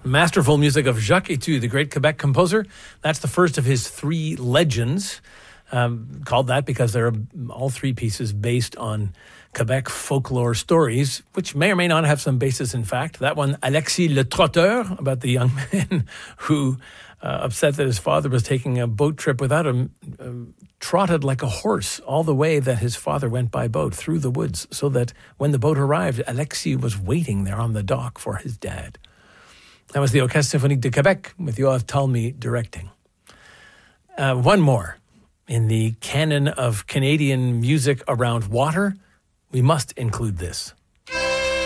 Masterful music of Jacques Etu, the great Quebec composer. That's the first of his three legends, called that because they're all three pieces based on Quebec folklore stories, which may or may not have some basis in fact. That one, Alexis Le Trotteur, about the young man who, upset that his father was taking a boat trip without him, trotted like a horse all the way that his father went by boat through the woods, so that when the boat arrived, Alexis was waiting there on the dock for his dad. That was the Orchestre Symphonique de Québec with Yoav Talmy directing. One more. In the canon of Canadian music around water, we must include this.